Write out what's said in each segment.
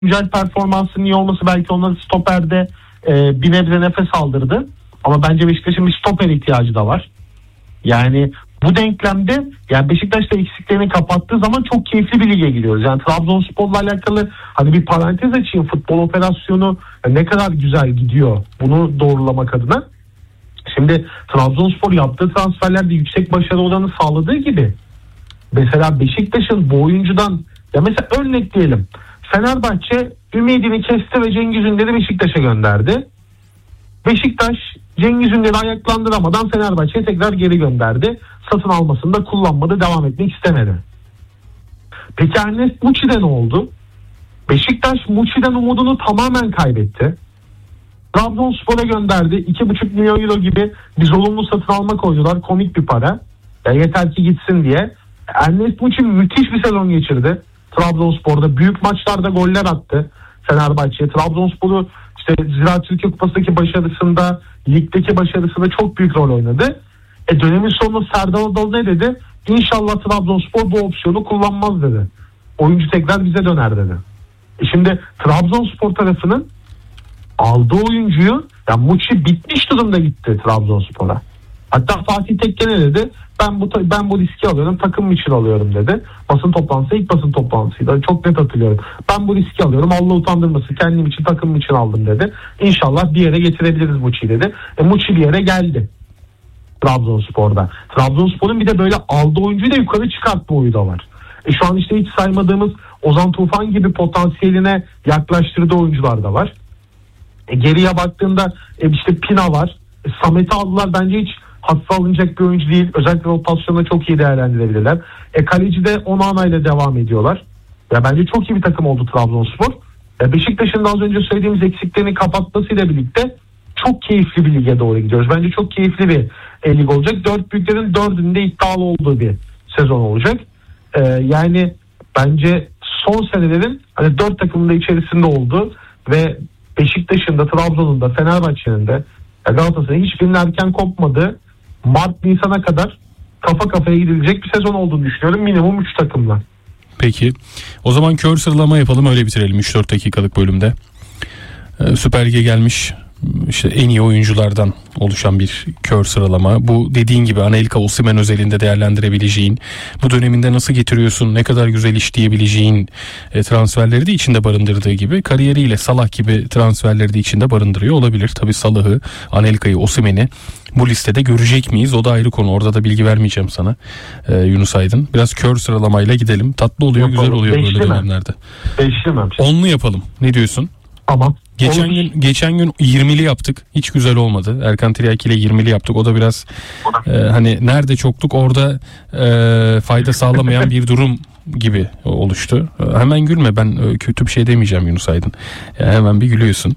güncel performansının iyi olması belki onları stoperde bir nebze nefes aldırdı. Ama bence Beşiktaş'ın bir stoper ihtiyacı da var. Yani bu denklemde yani Beşiktaş'ta eksiklerini kapattığı zaman çok keyifli bir lige giriyoruz. Yani Trabzonspor'la alakalı hani bir parantez açayım, futbol operasyonu ne kadar güzel gidiyor bunu doğrulamak adına. Şimdi Trabzonspor yaptığı transferlerde yüksek başarı oranı sağladığı gibi mesela Beşiktaş'ın bu oyuncudan ya mesela örnek diyelim Fenerbahçe ümidini kesti ve Cengiz Ünder'i Beşiktaş'a gönderdi. Beşiktaş Cengiz Ünder'i ayaklandıramadan Fenerbahçe'ye tekrar geri gönderdi. Satın almasını da kullanmadı, devam etmek istemedi. Peki Ernest Muçi'de ne oldu? Beşiktaş Muçi'den umudunu tamamen kaybetti. Trabzonspor'a gönderdi. 2,5 milyon euro gibi bir zorunlu satın alma koydular. Komik bir para. Ya yeter ki gitsin diye. Ernest Muçi müthiş bir sezon geçirdi. Trabzonspor'da büyük maçlarda goller attı. Fenerbahçe. Trabzonspor'u işte Ziraat Türkiye Kupası'ndaki başarısında, ligdeki başarısında çok büyük rol oynadı. Dönemin sonunda Serdar Adalı ne dedi? İnşallah Trabzonspor bu opsiyonu kullanmaz dedi. Oyuncu tekrar bize döner dedi. Şimdi Trabzonspor tarafının aldığı oyuncuyu ya Muçi bitmiş durumda gitti Trabzonspor'a. Hatta Fatih Tekke ne dedi? Ben bu riski alıyorum, takım için alıyorum dedi. Basın toplantısı ilk basın toplantısıydı. Çok net hatırlıyorum. Ben bu riski alıyorum. Allah utandırmasın. Kendim için, takımım için aldım dedi. İnşallah bir yere getirebiliriz Muçi'yi dedi. Muçi bir yere geldi. Trabzonspor'da. Trabzonspor'un bir de böyle aldığı oyuncuyu da yukarı çıkartma huyu da var. Şu an işte hiç saymadığımız Ozan Tufan gibi potansiyeline yaklaştırdığı oyuncular da var. Geriye baktığında işte Pina var. Samet'i aldılar, bence hiç hafife alınacak bir oyuncu değil. Özellikle rotasyonda çok iyi değerlendirebilirler. Kaleci de Onana ile devam ediyorlar. Ya bence çok iyi bir takım oldu Trabzonspor. Beşiktaş'ın da az önce söylediğimiz eksiklerini kapatmasıyla birlikte çok keyifli bir lige doğru gidiyoruz. Bence çok keyifli bir lig olacak. Dört büyüklerin dördünde iddialı olduğu bir sezon olacak. Yani bence son senelerin hani dört takımın da içerisinde olduğu ve Beşiktaş'ın da, Trabzon'un da, Fenerbahçe'nin de, Galatasaray'ın hiçbirinin erken kopmadığı Mart-Nisan'a kadar kafa kafaya gidilecek bir sezon olduğunu düşünüyorum. Minimum 3 takımla. Peki. O zaman kör sıralama yapalım, öyle bitirelim 3-4 dakikalık bölümde. Süper Lig'e gelmiş işte en iyi oyunculardan oluşan bir kör sıralama. Bu dediğin gibi Anelka, Osimhen özelinde değerlendirebileceğin, bu döneminde nasıl getiriyorsun, ne kadar güzel işleyebileceğin transferleri de içinde barındırdığı gibi kariyeriyle Salah gibi transferleri de içinde barındırıyor olabilir. Tabii Salah'ı, Anelka'yı, Osimhen'i bu listede görecek miyiz? O da ayrı konu. Orada da bilgi vermeyeceğim sana Yunus Aydın. Biraz kör sıralamayla gidelim. Tatlı oluyor, yapalım. Güzel oluyor böyle dönemlerde. Değiştirmem. Onlu yapalım. Ne diyorsun? Tamam. Geçen gün 20'li yaptık. Hiç güzel olmadı. Erkan Tiryaki ile 20'li yaptık. O da biraz hani nerede çokluk orada fayda sağlamayan bir durum gibi oluştu. Hemen gülme, ben kötü bir şey demeyeceğim Yunus Aydın. Yani hemen bir gülüyorsun.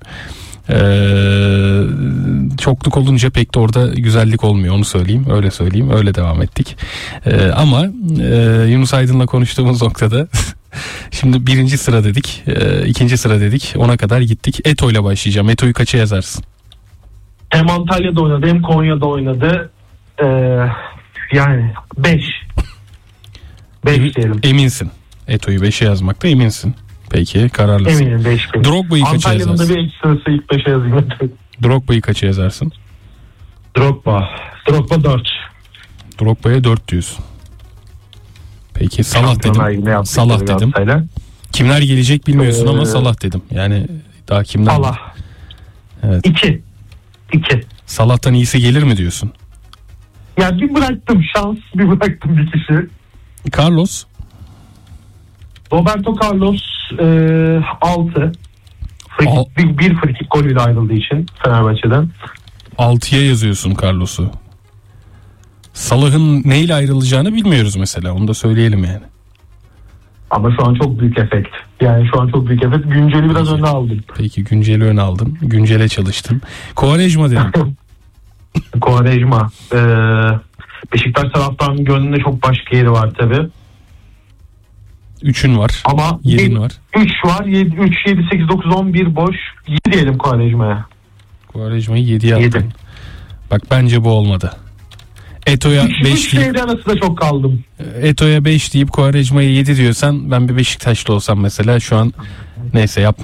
Çokluk olunca pek de orada güzellik olmuyor, onu söyleyeyim, öyle söyleyeyim, öyle devam ettik. Ama Yunus Aydın'la konuştuğumuz noktada şimdi 1. sıra dedik, 2. sıra dedik, 10'a kadar gittik. Eto ile başlayacağım. Eto'yu kaça yazarsın? Hem Antalya'da oynadı hem Konya'da oynadı. Yani 5 diyelim. Eminsin. Eto'yu 5'e yazmakta eminsin. Peki, kararlısın. Eminim 5. Drogba'yı kaça yazarsın? Antalya'nın da bir ekstrası ilk 5'e yazayım. Drogba'yı kaça yazarsın? Drogba 4. Drogba'ya 4 diyorsun. Peki Salah dedim. Salah dedim. Kimler gelecek bilmiyorsun ama Salah dedim. Yani daha kimler? Salah. Evet. 2. Salah'tan iyisi gelir mi diyorsun? Ya bir bıraktım bir kişi. Carlos. Roberto Carlos 6. Bir frikik golüyle ayrıldığı için Fenerbahçe'den. 6'ya yazıyorsun Carlos'u. Salah'ın neyle ayrılacağını bilmiyoruz mesela. Onu da söyleyelim yani. Ama şu an çok büyük efekt. Yani şu an çok büyük efekt. Günceli biraz öne aldım. Peki günceli öne aldın. Güncele çalıştın. Quaresma dedim. Quaresma. Beşiktaş taraftarının gönlünde çok başka yeri var tabii. 3'ün var. Ama 7'in var. 3 var. 3, 7, 8, 9, 11 boş. 7 diyelim Quaresma'ya. Quaresma'yı 7'ye aldın. Bak bence bu olmadı. Eto'ya 5 deyip arasında çok kaldım. Eto'ya 5 deyip Quaresma'ya 7 diyorsan, ben bir Beşiktaşlı olsam mesela şu an Neyse